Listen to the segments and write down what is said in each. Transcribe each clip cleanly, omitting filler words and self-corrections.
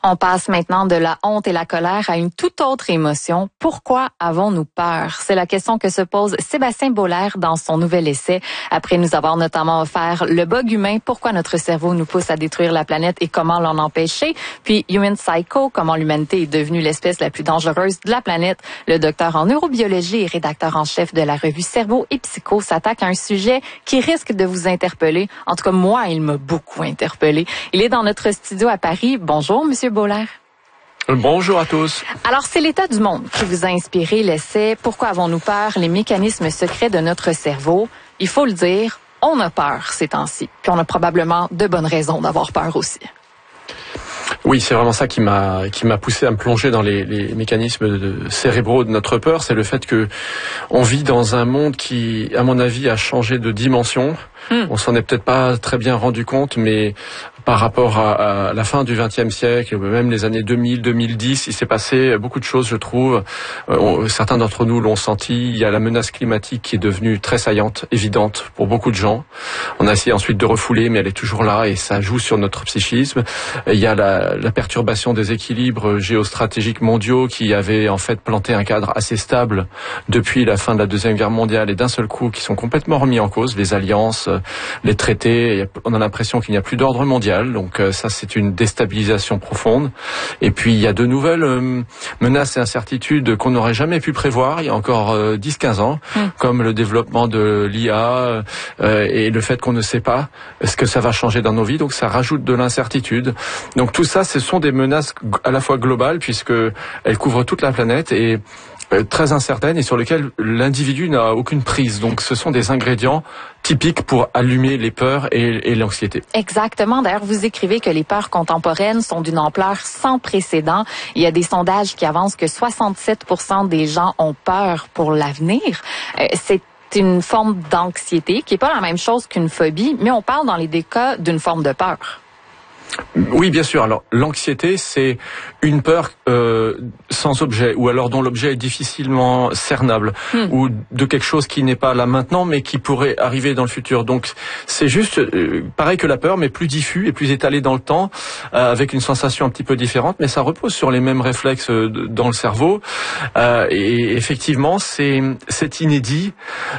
On passe maintenant de la honte et la colère à une toute autre émotion. Pourquoi avons-nous peur? C'est la question que se pose Sébastien Boulère dans son nouvel essai. Après nous avoir notamment offert Le bug humain, pourquoi notre cerveau nous pousse à détruire la planète et comment l'en empêcher. Puis Human Psycho, comment l'humanité est devenue l'espèce la plus dangereuse de la planète. Le docteur en neurobiologie et rédacteur en chef de la revue Cerveau et Psycho s'attaque à un sujet qui risque de vous interpeller. En tout cas, moi, il m'a beaucoup interpellé. Il est dans notre studio à Paris. Bonjour, Monsieur Boulère. Bonjour à tous. Alors, c'est l'état du monde qui vous a inspiré l'essai « Pourquoi avons-nous peur? Les mécanismes secrets de notre cerveau ». Il faut le dire, on a peur ces temps-ci. Puis on a probablement de bonnes raisons d'avoir peur aussi. Oui, c'est vraiment ça qui m'a poussé à me plonger dans les mécanismes cérébraux de notre peur. C'est le fait que on vit dans un monde qui, à mon avis, a changé de dimension. On s'en est peut-être pas très bien rendu compte, mais par rapport à la fin du XXe siècle, même les années 2000, 2010, il s'est passé beaucoup de choses, je trouve. Certains d'entre nous l'ont senti. Il y a la menace climatique qui est devenue très saillante, évidente pour beaucoup de gens. On a essayé ensuite de refouler, mais elle est toujours là et ça joue sur notre psychisme. Il y a la perturbation des équilibres géostratégiques mondiaux qui avaient en fait planté un cadre assez stable depuis la fin de la Deuxième Guerre mondiale et d'un seul coup qui sont complètement remis en cause. Les alliances, les traités, on a l'impression qu'il n'y a plus d'ordre mondial. Donc ça, c'est une déstabilisation profonde. Et puis, il y a de nouvelles menaces et incertitudes qu'on n'aurait jamais pu prévoir il y a encore 10-15 ans, comme le développement de l'IA et le fait qu'on ne sait pas ce que ça va changer dans nos vies. Donc ça rajoute de l'incertitude. Donc tout ça, ce sont des menaces à la fois globales, puisque elles couvrent toute la planète et très incertaines et sur lesquelles l'individu n'a aucune prise. Donc ce sont des ingrédients typiques pour allumer les peurs et l'anxiété. Exactement. D'ailleurs, vous écrivez que les peurs contemporaines sont d'une ampleur sans précédent. Il y a des sondages qui avancent que 67% des gens ont peur pour l'avenir. C'est une forme d'anxiété qui n'est pas la même chose qu'une phobie, mais on parle dans les deux cas d'une forme de peur. Oui, bien sûr. Alors, l'anxiété, c'est une peur sans objet, ou alors dont l'objet est difficilement cernable, ou de quelque chose qui n'est pas là maintenant, mais qui pourrait arriver dans le futur. Donc, c'est juste pareil que la peur, mais plus diffus et plus étalé dans le temps, avec une sensation un petit peu différente, mais ça repose sur les mêmes réflexes dans le cerveau. Et effectivement, c'est inédit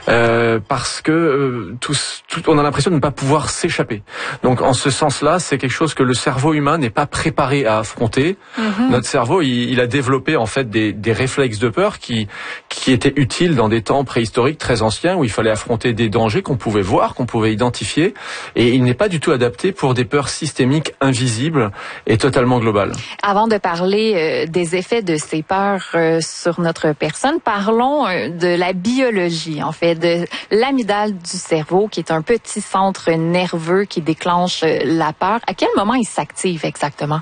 parce que on a l'impression de ne pas pouvoir s'échapper. Donc, en ce sens-là, c'est quelque chose que le cerveau humain n'est pas préparé à affronter. Notre cerveau, il a développé en fait des réflexes de peur qui étaient utiles dans des temps préhistoriques très anciens où il fallait affronter des dangers qu'on pouvait voir, qu'on pouvait identifier, et il n'est pas du tout adapté pour des peurs systémiques invisibles et totalement globales. Avant de parler des effets de ces peurs sur notre personne, parlons de la biologie, en fait, de l'amygdale du cerveau, qui est un petit centre nerveux qui déclenche la peur. À quel moment il s'active exactement?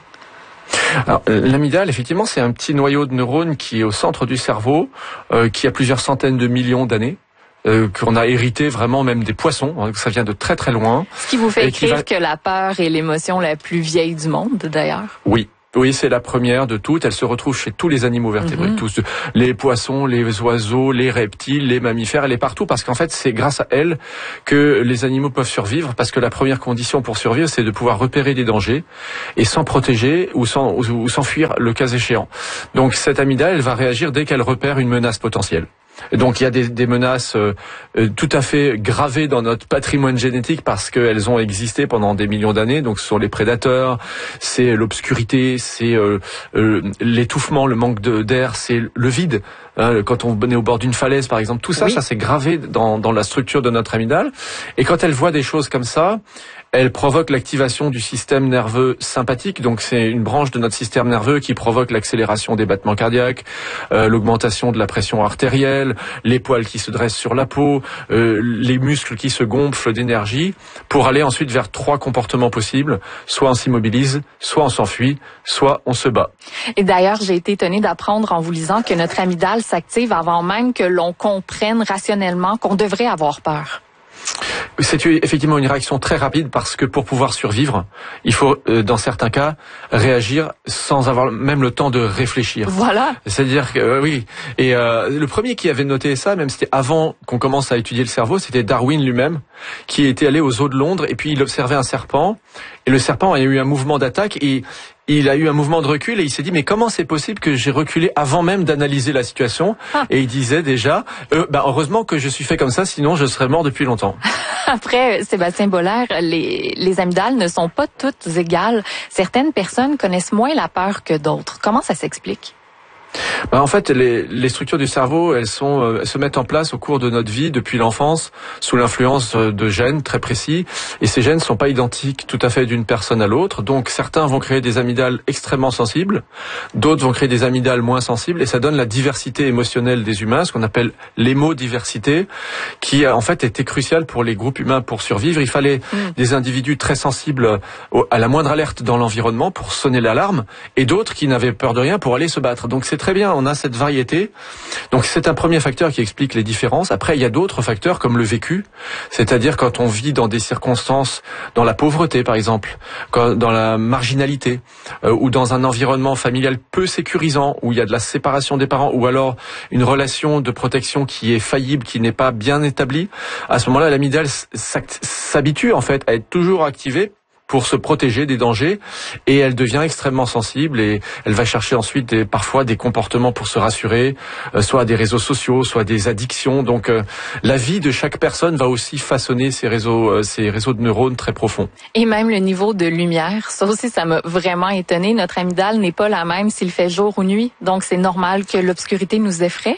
Alors, l'amygdale, effectivement, c'est un petit noyau de neurones qui est au centre du cerveau, qui a plusieurs centaines de millions d'années. Qu'on a hérité vraiment même des poissons, ça vient de très très loin. Ce qui vous fait écrire que la peur est l'émotion la plus vieille du monde, d'ailleurs. Oui, c'est la première de toutes. Elle se retrouve chez tous les animaux vertébrés, tous les poissons, les oiseaux, les reptiles, les mammifères. Elle est partout parce qu'en fait, c'est grâce à elle que les animaux peuvent survivre. Parce que la première condition pour survivre, c'est de pouvoir repérer des dangers et s'en protéger ou s'enfuir le cas échéant. Donc cette amygdale, elle va réagir dès qu'elle repère une menace potentielle. Donc il y a des menaces tout à fait gravées dans notre patrimoine génétique parce qu'elles ont existé pendant des millions d'années. Donc ce sont les prédateurs, c'est l'obscurité, c'est l'étouffement, le manque d'air, c'est le vide. Quand on est au bord d'une falaise, par exemple, tout ça, ça c'est gravé dans la structure de notre amygdale. Et quand elle voit des choses comme ça, elle provoque l'activation du système nerveux sympathique. Donc c'est une branche de notre système nerveux qui provoque l'accélération des battements cardiaques, l'augmentation de la pression artérielle, les poils qui se dressent sur la peau, les muscles qui se gonflent d'énergie, pour aller ensuite vers 3 comportements possibles. Soit on s'immobilise, soit on s'enfuit, soit on se bat. Et d'ailleurs, j'ai été étonnée d'apprendre en vous lisant que notre amygdale s'active avant même que l'on comprenne rationnellement qu'on devrait avoir peur. C'est effectivement une réaction très rapide parce que pour pouvoir survivre, il faut, dans certains cas, réagir sans avoir même le temps de réfléchir. Voilà. C'est-à-dire que, oui. Et le premier qui avait noté ça, même c'était avant qu'on commence à étudier le cerveau, c'était Darwin lui-même, qui était allé aux eaux de Londres et puis il observait un serpent. Et le serpent a eu un mouvement d'attaque et il a eu un mouvement de recul et il s'est dit mais comment c'est possible que j'ai reculé avant même d'analyser la situation. Et il disait déjà heureusement que je suis fait comme ça, sinon je serais mort depuis longtemps. Après, Sébastien Boulard, les amygdales ne sont pas toutes égales. Certaines personnes connaissent moins la peur que d'autres. Comment ça s'explique? En fait, les structures du cerveau, elles se mettent en place au cours de notre vie, depuis l'enfance, sous l'influence de gènes très précis. Et ces gènes ne sont pas identiques tout à fait d'une personne à l'autre. Donc, certains vont créer des amygdales extrêmement sensibles, d'autres vont créer des amygdales moins sensibles, et ça donne la diversité émotionnelle des humains, ce qu'on appelle l'hémodiversité, qui en fait était cruciale pour les groupes humains pour survivre. Il fallait des individus très sensibles à la moindre alerte dans l'environnement pour sonner l'alarme, et d'autres qui n'avaient peur de rien pour aller se battre. Donc, c'est très bien, on a cette variété. Donc c'est un premier facteur qui explique les différences. Après, il y a d'autres facteurs comme le vécu, c'est-à-dire quand on vit dans des circonstances, dans la pauvreté par exemple, dans la marginalité, ou dans un environnement familial peu sécurisant, où il y a de la séparation des parents, ou alors une relation de protection qui est faillible, qui n'est pas bien établie. À ce moment-là, l'amygdale s'habitue en fait à être toujours activée pour se protéger des dangers, et elle devient extrêmement sensible et elle va chercher ensuite parfois des comportements pour se rassurer, soit des réseaux sociaux, soit des addictions. Donc la vie de chaque personne va aussi façonner ces réseaux de neurones très profonds. Et même le niveau de lumière, ça aussi ça m'a vraiment étonné. Notre amygdale n'est pas la même s'il fait jour ou nuit, donc c'est normal que l'obscurité nous effraie.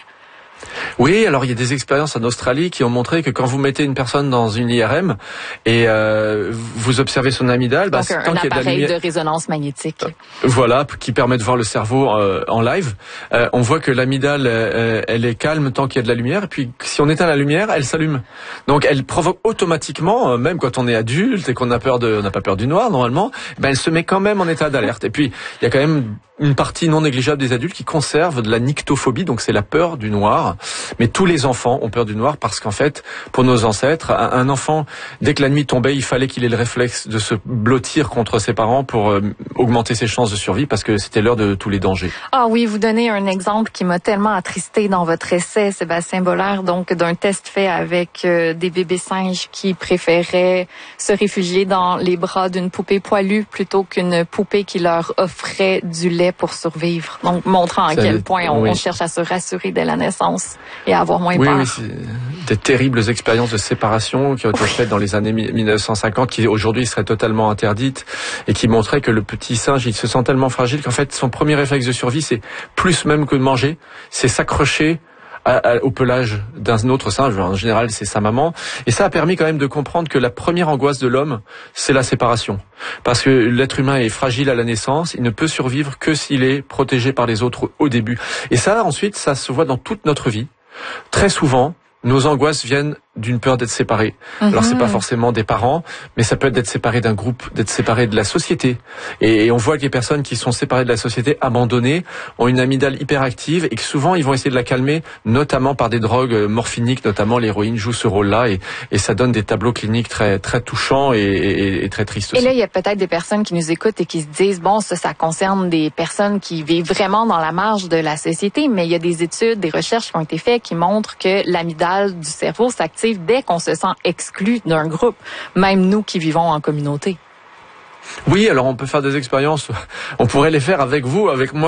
Oui, alors il y a des expériences en Australie qui ont montré que quand vous mettez une personne dans une IRM et vous observez son amygdale, donc un appareil de résonance magnétique. Voilà, qui permet de voir le cerveau en live. On voit que l'amygdale, elle est calme tant qu'il y a de la lumière. Et puis si on éteint la lumière, elle s'allume. Donc elle provoque automatiquement, même quand on est adulte et qu'on n'a pas peur du noir normalement, elle se met quand même en état d'alerte. Et puis il y a quand même une partie non négligeable des adultes qui conservent de la nyctophobie, donc c'est la peur du noir. Mais tous les enfants ont peur du noir parce qu'en fait, pour nos ancêtres, un enfant, dès que la nuit tombait, il fallait qu'il ait le réflexe de se blottir contre ses parents pour augmenter ses chances de survie parce que c'était l'heure de tous les dangers. Ah oui, vous donnez un exemple qui m'a tellement attristé dans votre essai, Sébastien Boulard, donc d'un test fait avec des bébés singes qui préféraient se réfugier dans les bras d'une poupée poilue plutôt qu'une poupée qui leur offrait du lait pour survivre. Donc, montrant à quel point on cherche à se rassurer dès la naissance et à avoir moins peur. Oui, c'est des terribles expériences de séparation qui ont été faites dans les années 1950, qui aujourd'hui seraient totalement interdites, et qui montraient que le petit singe, il se sent tellement fragile qu'en fait, son premier réflexe de survie, c'est plus même que de manger, c'est s'accrocher au pelage d'un autre singe. En général, c'est sa maman. Et ça a permis quand même de comprendre que la première angoisse de l'homme, c'est la séparation. Parce que l'être humain est fragile à la naissance, il ne peut survivre que s'il est protégé par les autres au début. Et ça, ensuite, ça se voit dans toute notre vie. Très souvent, nos angoisses viennent d'une peur d'être séparés. Alors c'est pas forcément des parents, mais ça peut être d'être séparé d'un groupe, d'être séparé de la société. Et on voit que les personnes qui sont séparées de la société, abandonnées, ont une amygdale hyperactive et que souvent ils vont essayer de la calmer, notamment par des drogues morphiniques, notamment l'héroïne joue ce rôle-là, et ça donne des tableaux cliniques très très touchants et très tristes aussi. Et là, il y a peut-être des personnes qui nous écoutent et qui se disent bon, ça concerne des personnes qui vivent vraiment dans la marge de la société, mais il y a des études, des recherches qui ont été faites qui montrent que l'amygdale du cerveau s'active dès qu'on se sent exclu d'un groupe, même nous qui vivons en communauté. Oui, alors on peut faire des expériences, on pourrait les faire avec vous, avec moi.